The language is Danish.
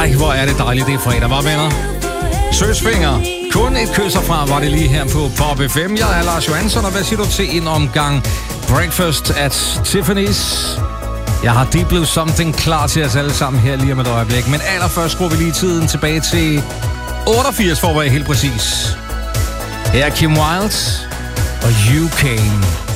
Ej, hvor er det dejligt, det er fredag, var venner? Søsfinger. Kun et kys herfra var det lige her på Pop FM. Jeg er Lars Johansson, og hvad siger du til en omgang Breakfast at Tiffany's? Jeg har Deep Blue Something klar til os alle sammen her lige om et øjeblik. Men allerførst skruer vi lige tiden tilbage til 88, for at være helt præcis. Her er Kim Wilde og You Came.